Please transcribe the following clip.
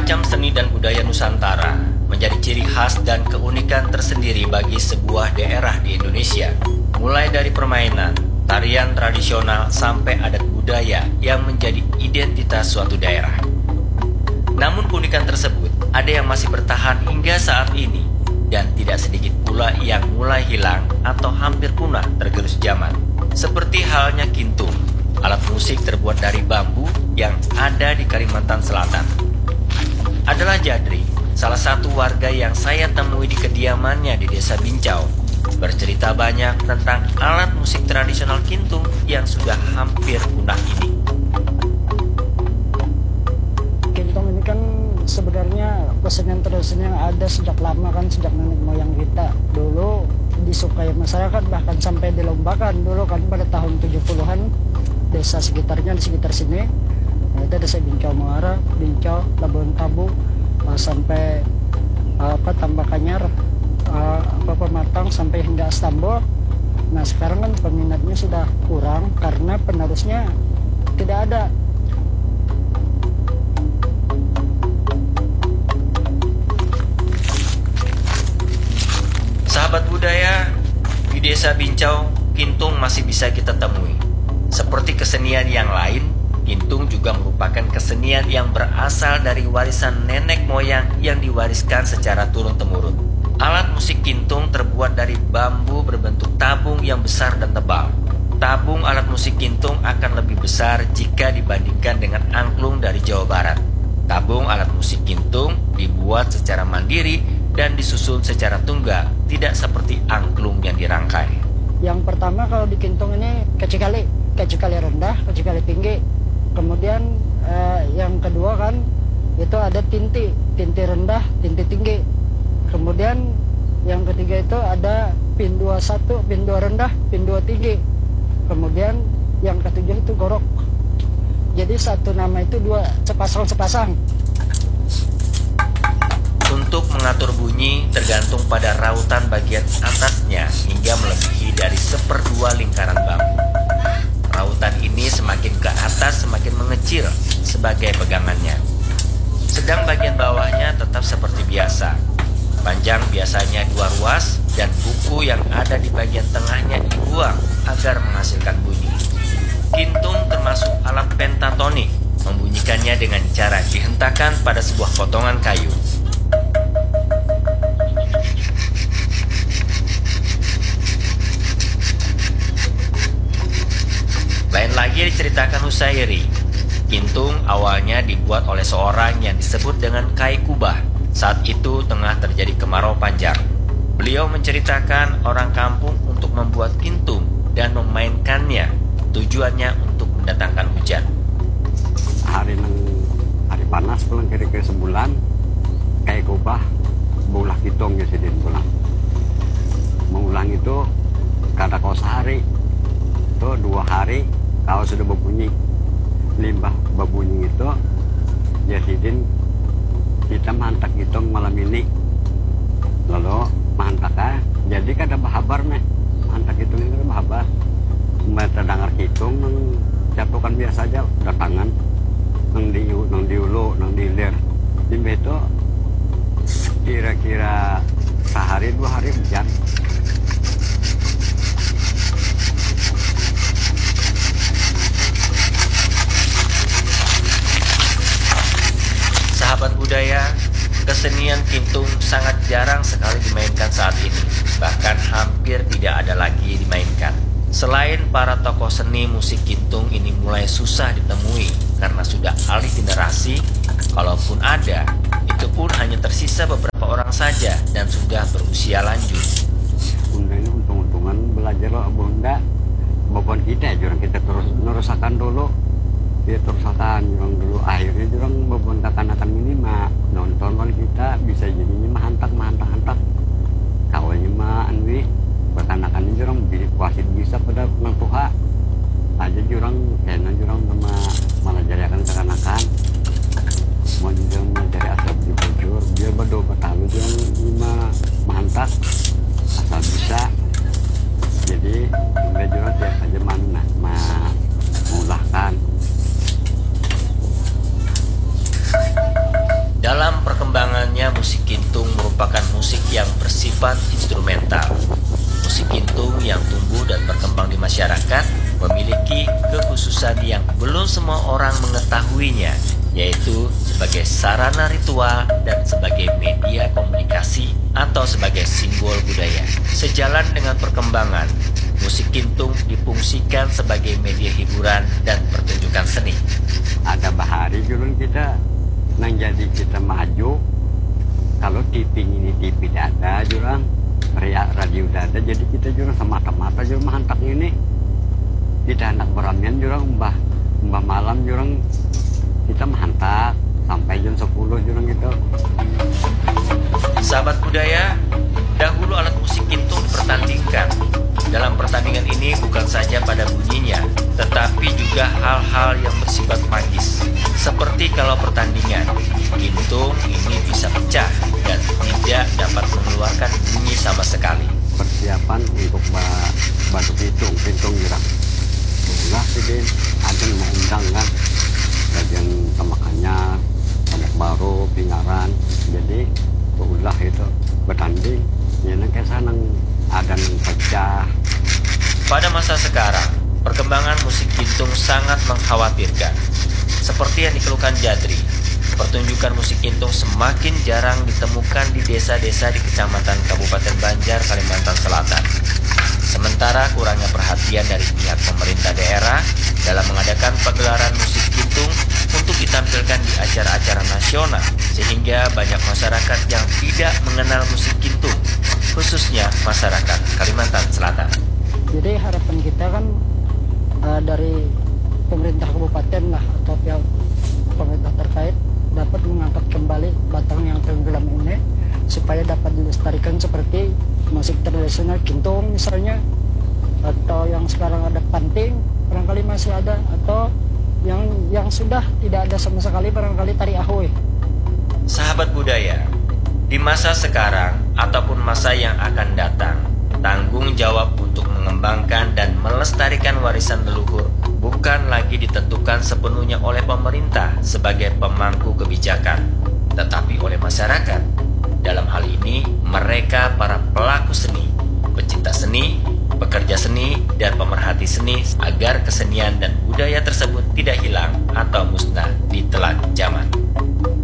Bermacam seni dan budaya Nusantara menjadi ciri khas dan keunikan tersendiri bagi sebuah daerah di Indonesia. Mulai dari permainan, tarian tradisional, sampai adat budaya yang menjadi identitas suatu daerah. Namun keunikan tersebut ada yang masih bertahan hingga saat ini, dan tidak sedikit pula yang mulai hilang atau hampir punah tergerus zaman. Seperti halnya kintung, alat musik terbuat dari bambu yang ada di Kalimantan Selatan. Adalah Jadri, salah satu warga yang saya temui di kediamannya di Desa Bincau, bercerita banyak tentang alat musik tradisional kintung yang sudah hampir punah ini. Kintung ini kan sebenarnya kesenian tradisional yang ada sejak lama kan, sejak nenek moyang kita. Dulu disukai masyarakat, bahkan sampai dilombakan dulu kan pada tahun 70-an. Desa sekitarnya, di sekitar sini, itu Desa Bincau Muara, Bincau, Labuan Tabu, sampai Tambakanyar, Pematang, sampai hingga Astambul. Nah sekarang kan peminatnya sudah kurang karena penerusnya tidak ada. Sahabat budaya, di Desa Bincau, kintung masih bisa kita temui. Seperti kesenian yang lain, kintung juga merupakan kesenian yang berasal dari warisan nenek moyang yang diwariskan secara turun-temurun. Alat musik kintung terbuat dari bambu berbentuk tabung yang besar dan tebal. Tabung alat musik kintung akan lebih besar jika dibandingkan dengan angklung dari Jawa Barat. Tabung alat musik kintung dibuat secara mandiri dan disusun secara tunggal, tidak seperti angklung yang dirangkai. Yang pertama kalau di kintung ini kecikali rendah, kecikali tinggi. Kemudian yang kedua kan itu ada tinti rendah, tinti tinggi. Kemudian yang ketiga itu ada pin 21, pin 2 rendah, pin 2 tinggi. Kemudian yang ketujuh itu gorok. Jadi satu nama itu dua sepasang. Untuk mengatur bunyi tergantung pada rautan bagian atasnya hingga melebihi dari 1/2 lingkaran bambu. Rautan ini semakin ke atas semakin mengecil sebagai pegangannya. Sedang bagian bawahnya tetap seperti biasa. Panjang biasanya 2 ruas dan buku yang ada di bagian tengahnya dibuang agar menghasilkan bunyi. Kintung termasuk alat pentatonik, membunyikannya dengan cara dihentakkan pada sebuah potongan kayu. Lain lagi diceritakan Husairi. Kintung awalnya dibuat oleh seorang yang disebut dengan Kai Kubah. Saat itu tengah terjadi kemarau panjang. Beliau menceritakan orang kampung untuk membuat kintung dan memainkannya. Tujuannya untuk mendatangkan hujan. Hari panas pulang kira-kira sebulan, Kai Kubah bulah kintung ya sidin pulang. Mengulang itu kada kau sehari, itu 2 hari. Kalau sudah berbunyi, limbah berbunyi itu, ya sidin kita mantak hitung malam ini. Lalu mantak jadi kada bahabar meh. Mantak hitung itu kada bahabar. Mereka dengar hitung, jatuhkan biasa aja, datangan, nang diulu, nang dilir. Di itu kira-kira sehari 2 hari hujan. Sahabat budaya, kesenian kintung sangat jarang sekali dimainkan saat ini. Bahkan hampir tidak ada lagi dimainkan. Selain para tokoh seni, musik kintung ini mulai susah ditemui karena sudah alih generasi. Kalaupun ada, itu pun hanya tersisa beberapa orang saja dan sudah berusia lanjut. Bunda ini untung-untungan belajar loh bunda. Bapakon kita terus nerusakan dulu. Dia terusakan jurang dulu. Akhirnya jurang bapakon akan ini mah nonton kalau kita bisa jadinya mah hantak. Kawalnya mah anwi berkanakan jurang kuasit bisa pada mengtuha aja jurang kena jurang sama malah jadi akan kekanakan mau jurang mencari asal bujur biar bado betalu jurang lima mantak asal bisa jadi udah jurang tiap aja mana mulahkan Awalnya musik kintung merupakan musik yang bersifat instrumental. Musik kintung yang tumbuh dan berkembang di masyarakat memiliki kekhususan yang belum semua orang mengetahuinya, yaitu sebagai sarana ritual dan sebagai media komunikasi atau sebagai simbol budaya. Sejalan dengan perkembangan, musik kintung difungsikan sebagai media hiburan dan pertunjukan seni. Ada bahari jurun kita nang jadi kita maju. Kalau TV ini TV dada jurang, radio dada, jadi kita jurang semata-mata jurang hantak ini. Kita hendak beramian jurang mbah malam jurang kita menghantar sampai jam 10 jurang gitu. Sahabat budaya, dahulu alat musik kintung dipertandingkan. Dalam pertandingan ini bukan saja pada bunyinya, tetapi juga hal-hal yang bersifat magis. Seperti kalau pertandingan, kintung ini bisa pecah dan tidak dapat mengeluarkan bunyi sama sekali. Persiapan untuk batu pintung jurang. Ulah sidin, ada mau undang kan. Bagian temakannya, temak baru, pingaran. Jadi ulah itu bertanding. Ya nang kesanang ada yang pecah. Pada masa sekarang, perkembangan musik kintung sangat mengkhawatirkan. Seperti yang dikeluhkan Jadri, pertunjukan musik kintung semakin jarang ditemukan di desa-desa di Kecamatan Kabupaten Banjar, Kalimantan Selatan. Sementara kurangnya perhatian dari pihak pemerintah daerah dalam mengadakan pagelaran musik kintung untuk ditampilkan di acara-acara nasional, sehingga banyak masyarakat yang tidak mengenal musik kintung, khususnya masyarakat Kalimantan Selatan. Jadi harapan kita kan dari pemerintah kabupaten lah atau pihak pemerintah terkait dapat mengangkat kembali batang yang tenggelam ini supaya dapat dilestarikan seperti musik tradisional kintung misalnya, atau yang sekarang ada panting barangkali masih ada, atau yang sudah tidak ada sama sekali barangkali tari ahoy. Sahabat budaya, di masa sekarang ataupun masa yang akan datang, tanggung jawab untuk mengembangkan dan melestarikan warisan leluhur bukan lagi ditentukan sepenuhnya oleh pemerintah sebagai pemangku kebijakan, tetapi oleh masyarakat. Dalam hal ini, mereka para pelaku seni, pecinta seni, pekerja seni, dan pemerhati seni agar kesenian dan budaya tersebut tidak hilang atau musnah di telan zaman.